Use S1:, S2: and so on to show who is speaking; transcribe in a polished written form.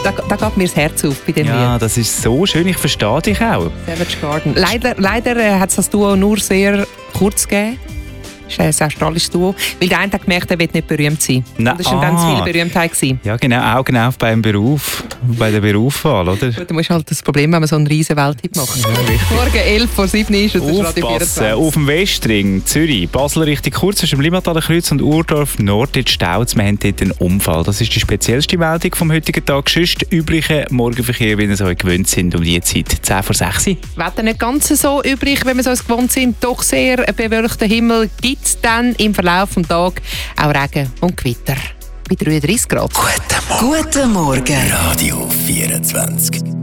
S1: Da geht mir das Herz auf bei dem Lied.
S2: Ja, das ist so schön. Ich verstehe dich auch.
S1: Savage Garden. Leider hat es das Duo nur sehr kurz gegeben. Das ist ein australisches Duo. Weil der eine hat gemerkt, er will nicht berühmt sein.
S2: Nein,
S1: Das war dann zu viel Berühmtheit gewesen.
S2: Ja, genau. Auch genau beim Beruf. Bei der Berufswahl, oder?
S1: Gut, du musst halt das Problem, wenn man so einen riesen Welthit macht.
S2: Ja,
S1: Morgen 11:07 ist es Radio
S2: Aufpassen,
S1: 24.
S2: auf dem Westring, Zürich, Basel richtig kurz zwischen dem Limmataler Kreuz und Urdorf Nord in Stauz. Wir haben dort einen Unfall. Das ist die speziellste Meldung vom heutigen Tag. Sonst übliche Morgenverkehr, wie wir es euch gewöhnt sind, um die Zeit 10:06.
S1: Wetter nicht ganz so übrig, wenn wir es uns gewohnt sind. Doch sehr bewölkten Himmel gibt es dann im Verlauf des Tages auch Regen und Gewitter. Bei 33 Grad.
S3: Guten Morgen. Radio 24.